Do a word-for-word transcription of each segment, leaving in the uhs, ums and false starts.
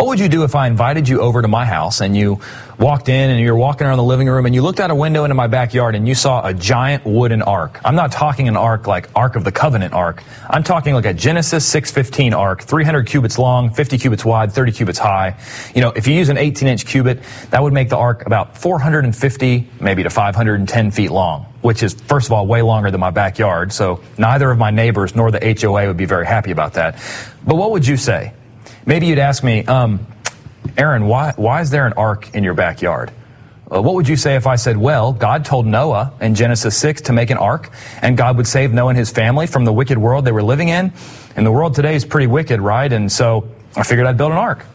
What would you do if I invited you over to my house and you walked in and you're walking around the living room and you looked out a window into my backyard and you saw a giant wooden ark? I'm not talking an ark like Ark of the Covenant ark. I'm talking like a Genesis six fifteen ark, three hundred cubits long, fifty cubits wide, thirty cubits high. You know, if you use an eighteen inch cubit, that would make the ark about four hundred fifty, maybe to five hundred ten feet long, which is, first of all, way longer than my backyard. So neither of my neighbors nor the H O A would be very happy about that. But what would you say? Maybe you'd ask me, um, Aaron, why, why is there an ark in your backyard? Uh, what would you say if I said, well, God told Noah in Genesis six to make an ark, and God would save Noah and his family from the wicked world they were living in? And the world today is pretty wicked, right? And so I figured I'd build an ark.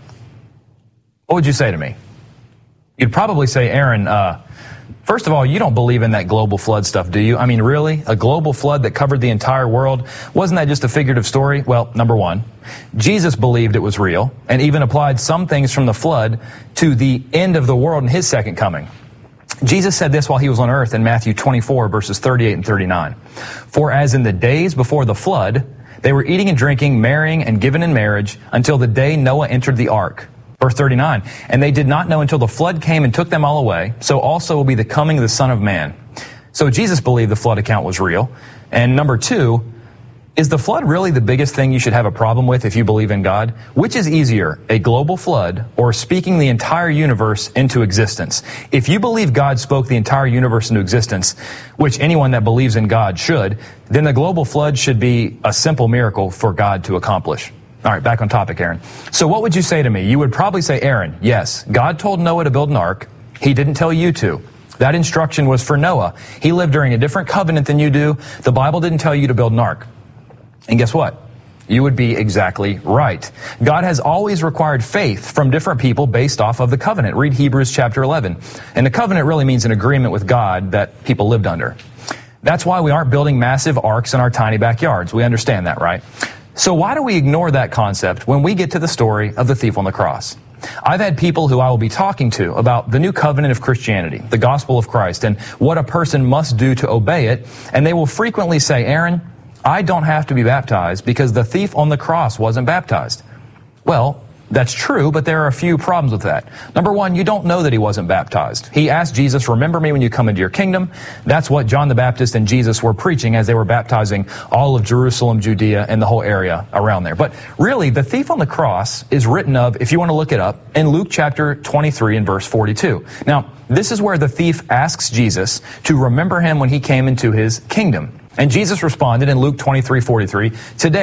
What would you say to me? You'd probably say, Aaron, uh, first of all, you don't believe in that global flood stuff, do you? I mean, really? A global flood that covered the entire world? Wasn't that just a figurative story? Well, number one, Jesus believed it was real and even applied some things from the flood to the end of the world and his second coming. Jesus said this while he was on earth in Matthew twenty-four, verses thirty-eight and thirty-nine. For as in the days before the flood, they were eating and drinking, marrying and given in marriage until the day Noah entered the ark. Verse thirty-nine, and they did not know until the flood came and took them all away, so also will be the coming of the Son of Man. So Jesus believed the flood account was real. And number two, is the flood really the biggest thing you should have a problem with if you believe in God? Which is easier, a global flood or speaking the entire universe into existence? If you believe God spoke the entire universe into existence, which anyone that believes in God should, then the global flood should be a simple miracle for God to accomplish. All right, back on topic, Aaron. So what would you say to me? You would probably say, Aaron, yes, God told Noah to build an ark. He didn't tell you to. That instruction was for Noah. He lived during a different covenant than you do. The Bible didn't tell you to build an ark. And guess what? You would be exactly right. God has always required faith from different people based off of the covenant. Read Hebrews chapter eleven. And the covenant really means an agreement with God that people lived under. That's why we aren't building massive arks in our tiny backyards. We understand that, right? So why do we ignore that concept when we get to the story of the thief on the cross? I've had people who I will be talking to about the new covenant of Christianity, the gospel of Christ, and what a person must do to obey it. And they will frequently say, Aaron, I don't have to be baptized because the thief on the cross wasn't baptized. Well, that's true, but there are a few problems with that. Number one, you don't know that he wasn't baptized. He asked Jesus, remember me when you come into your kingdom. That's what John the Baptist and Jesus were preaching as they were baptizing all of Jerusalem, Judea, and the whole area around there. But really, the thief on the cross is written of, if you want to look it up, in Luke chapter twenty-three and verse forty-two. Now, this is where the thief asks Jesus to remember him when he came into his kingdom. And Jesus responded in Luke twenty-three forty-three, today